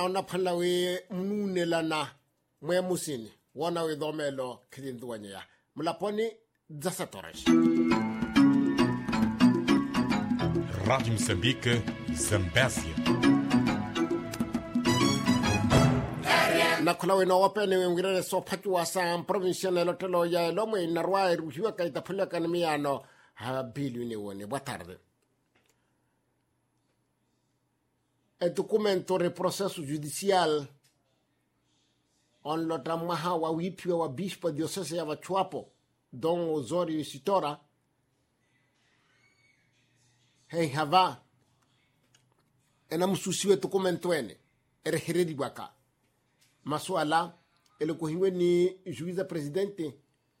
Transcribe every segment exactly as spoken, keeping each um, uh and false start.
Ona phala we mnunelana mwe musini wona we domelo khidinduanya mulaponi dezessete horas. Rádio Moçambique, Zambésia. Na khula we no opene we ngirele so phatiwa sa provincial lotelo ya lo mwe na rwa ruhiwa ka itaphala kana miano ha bilu ne wone. Boa tarde. É documento de processo judicial on lo tramaha wa wipio wa bispo diocese ya Vachuapo Don Osorio Isitora hei hava ena mususiwe documento ene ere heredi waka masuala ele kuhiwe ni juiza presidente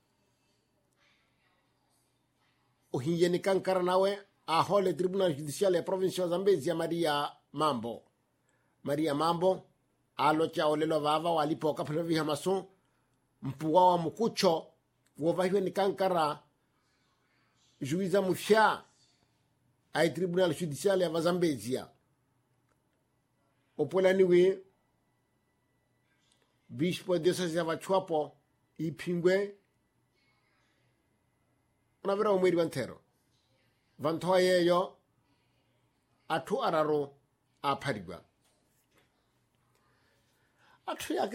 ohiye ni kankara nawe a hole tribunal judicial ya provincia Zambezia Maria Mambo. Maria Mambo alo cha olelo vava walipoka pelevi hamaso mpuwa wa mukucho wovahiwe ni kankara juiza mufya ay tribunal judicial ya Zambezia. Opola niwe bispo diocese ya Vachuapo ipingwe unavera umweri wantero vantoa yeyo atu araro apariwa atu ya